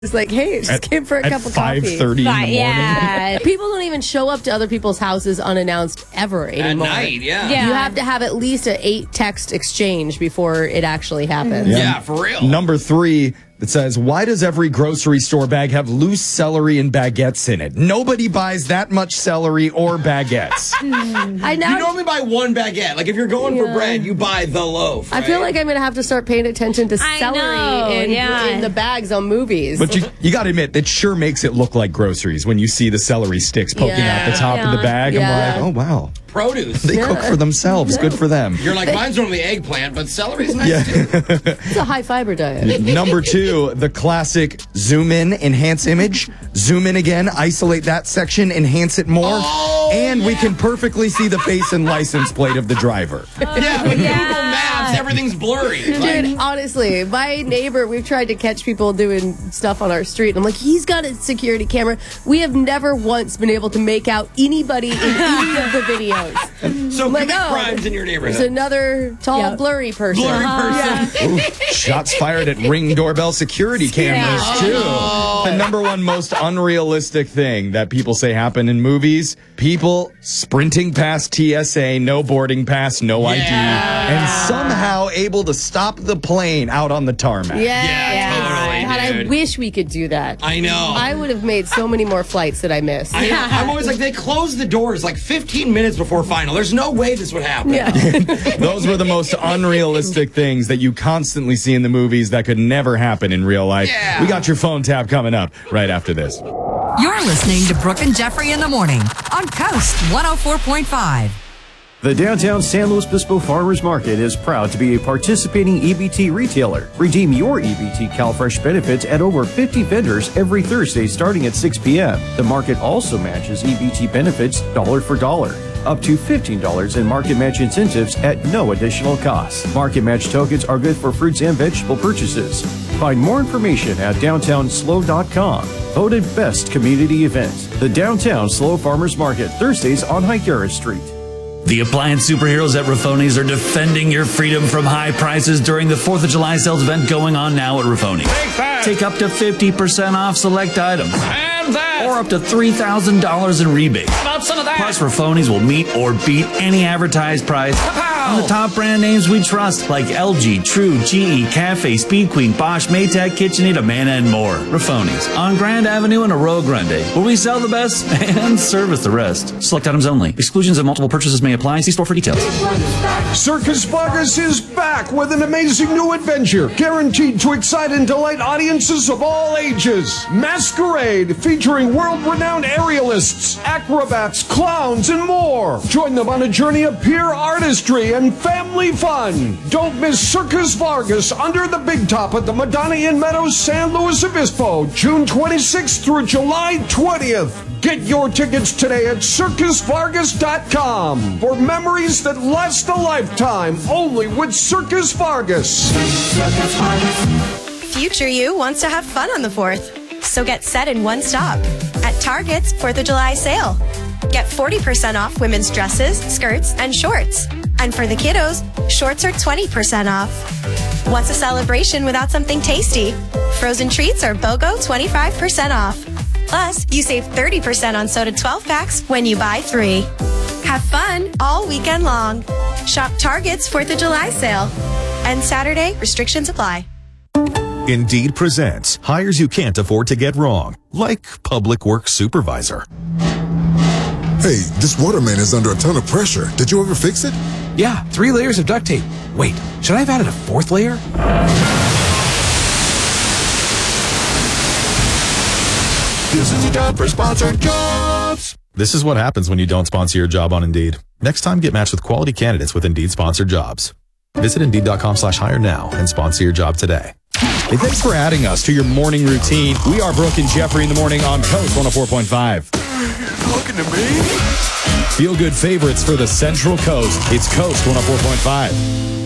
It's like, hey, just came for a cup of coffee. 5:30 in the morning. Yeah. People don't even show up to other people's houses unannounced ever anymore. At night, yeah. You have to have at least an 8 text exchange before it actually happens. Yeah, for real. Number 3, it says, why does every grocery store bag have loose celery and baguettes in it? Nobody buys that much celery or baguettes. I You normally buy one baguette. Like, if you're going for bread, you buy the loaf. I feel like I'm going to have to start paying attention to celery in the bags on movies. But you got to admit, it sure makes it look like groceries when you see the celery sticks poking out the top of the bag. I'm like, oh, wow. Produce. They cook for themselves. Good for them. You're like, mine's normally eggplant, but celery's nice too. It's a high fiber diet. Number 2, the classic zoom in, enhance image. Zoom in again, isolate that section, enhance it more. And we can perfectly see the face and license plate of the driver. Yeah, with Google Maps, everything's blurry. Dude, honestly, my neighbor, we've tried to catch people doing stuff on our street. I'm like, he's got a security camera. We have never once been able to make out anybody in any of the videos. So commit crimes in your neighborhood. There's another tall, blurry person. Blurry person. Ooh, shots fired at Ring doorbell security cameras, too. The number one most unrealistic thing that people say happen in movies, people sprinting past TSA, no boarding pass, no ID, and somehow able to stop the plane out on the tarmac. Totally, God, I dude. wish we could do that. I know. I would have made so many more flights that I missed. I know. I'm always like, they close the doors like 15 minutes before final. There's no way this would happen. Those were the most unrealistic things that you constantly see in the movies that could never happen in real life. We got your phone tap coming up right after this. You're listening to Brooke and Jeffrey in the morning on Coast 104.5. The downtown San Luis Obispo Farmers Market is proud to be a participating EBT retailer. Redeem your EBT CalFresh benefits at over 50 vendors every Thursday starting at 6 p.m. The market also matches EBT benefits dollar for dollar. Up to $15 in market match incentives at no additional cost. Market match tokens are good for fruits and vegetable purchases. Find more information at downtownslow.com. Voted best community event. The Downtown Slow Farmers Market, Thursdays on Higuera Street. The appliance superheroes at Raffoni's are defending your freedom from high prices during the 4th of July sales event going on now at Raffoni's. Take up to 50% off select items. And that! Or up to $3,000 in rebates. How about some of that? Plus, Raffoni's will meet or beat any advertised price on the top brand names we trust, like LG, True, GE, Cafe, Speed Queen, Bosch, Maytag, KitchenAid, Amana, and more. Raffoni's on Grand Avenue in Arroyo Grande, where we sell the best and service the rest. Select items only. Exclusions of multiple purchases may apply. See store for details. Circus Vargas is back with an amazing new adventure, guaranteed to excite and delight audiences of all ages. Masquerade, featuring world-renowned aerialists, acrobats, clowns, and more. Join them on a journey of pure artistry and family fun. Don't miss Circus Vargas under the big top at the Madonna Inn Meadows, San Luis Obispo, June 26th through July 20th. Get your tickets today at CircusVargas.com for memories that last a lifetime, only with Circus Vargas. Future you wants to have fun on the 4th, so get set in one stop at Target's 4th of July sale. Get 40% off women's dresses, skirts, and shorts. And for the kiddos, shorts are 20% off. What's a celebration without something tasty? Frozen treats are BOGO 25% off. Plus, you save 30% on soda 12-packs when you buy 3. Have fun all weekend long. Shop Target's 4th of July sale. And Saturday, restrictions apply. Indeed presents hires you can't afford to get wrong, like public works supervisor. Hey, this waterman is under a ton of pressure. Did you ever fix it? Yeah, 3 layers of duct tape. Wait, should I have added a 4th layer? This is your job for Sponsored Jobs. This is what happens when you don't sponsor your job on Indeed. Next time, get matched with quality candidates with Indeed sponsored jobs. Visit Indeed.com/hire now and sponsor your job today. Hey, thanks for adding us to your morning routine. We are Brooke and Jeffrey in the morning on Coast 104.5. Talking to me? Feel good favorites for the Central Coast. It's Coast 104.5.